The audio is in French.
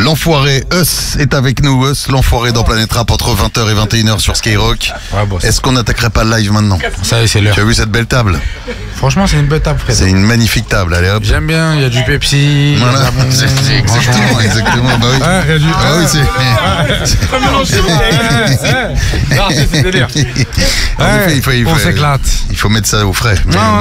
L'enfoiré Us est avec nous. Us, l'enfoiré dans Planète Rap entre 20h et 21h sur Skyrock. Ouais, bon, Est-ce qu'on n'attaquerait pas le live maintenant? ça y est, c'est l'heure. Tu as vu cette belle table? Franchement, c'est une belle table, frère. C'est une magnifique table, allez hop. J'aime bien, il y a du Pepsi. Voilà, c'est exactement, exactement. Bah oui. Ah, il y a du... Ah oui, c'est. Non, c'est délire. En effet, On s'éclate. il faut mettre ça au frais. Non,